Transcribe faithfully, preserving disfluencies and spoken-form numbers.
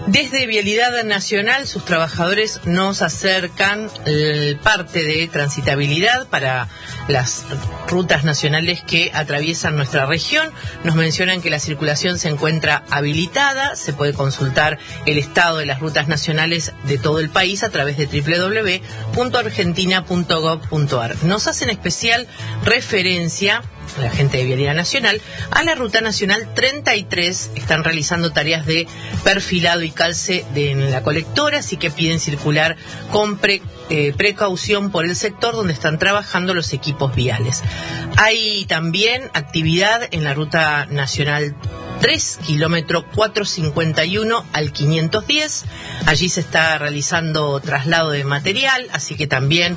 Desde Vialidad Nacional, sus trabajadores nos acercan el parte de transitabilidad para las rutas nacionales que atraviesan nuestra región. Nos mencionan que la circulación se encuentra habilitada, se puede consultar el estado de las rutas nacionales de todo el país a través de doble u doble u doble u punto argentina punto gov punto ar. Nos hacen especial referencia la gente de Vialidad Nacional a la Ruta Nacional treinta y tres. Están realizando tareas de perfilado y calce de, en la colectora, así que piden circular con pre, eh, precaución por el sector donde están trabajando los equipos viales. Hay también actividad en la Ruta Nacional tres, kilómetro cuatrocientos cincuenta y uno al quinientos diez. Allí se está realizando traslado de material, así que también